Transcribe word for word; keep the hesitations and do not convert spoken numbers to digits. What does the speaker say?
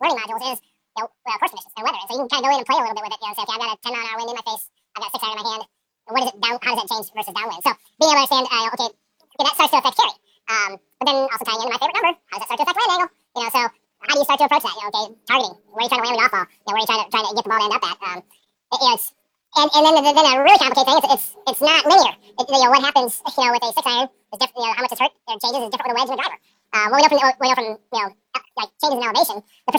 learning modules is, you know, uh, course conditions and weather. And so you can kind of go in and play a little bit with it. You know, say, okay, I've got a ten mile an hour wind in my face. I've got a six iron in my hand. What is it down? How does that change versus downwind? So being able to understand, uh, okay, okay, that starts to affect carry. Um, but then also tying into my favorite number, how does that start to affect land angle? You know, so how do you start to approach that? You know, okay, targeting. Where are you trying to land your golf ball? You know, where are you trying to trying to get the ball to end up at? Um, it, you know, it's and, and then the, then a really complicated thing. It's it's it's not linear. It, you know, what happens, you know, with a six iron is different. You know, how much it's hurt or changes is different with a wedge and a driver. Um, what we know from we know from you know like changes in elevation, the